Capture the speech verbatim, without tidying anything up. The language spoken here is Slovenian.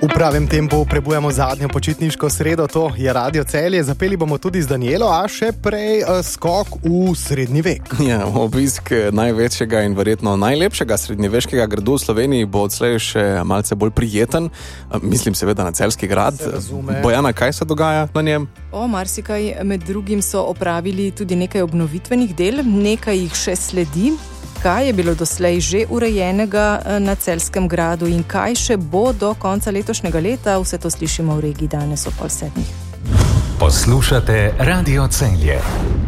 V pravem tempu prebujamo zadnjo počitniško sredo, to je Radio Celje. Zapeli bomo tudi z Danielo, a še prej uh, skok v srednji vek. Ja, obisk največjega in verjetno najlepšega srednjeveškega gradu v Sloveniji bo odslej še malce bolj prijeten. Uh, mislim seveda na Celjski grad. Bojana, kaj se dogaja na njem? O, marsikaj. Med drugim so opravili tudi nekaj obnovitvenih del, nekaj jih še sledi. Kaj je bilo doslej že urejenega na Celjskem gradu in kaj še bo do konca letošnjega leta, vse to slišimo v regiji danes o pol sedmih. Poslušate Radio Celje.